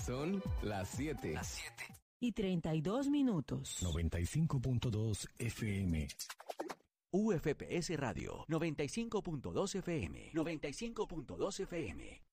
Son las 7. Y 32 minutos. 95.2 FM. UFPS Radio, 95.2 FM, 95.2 FM.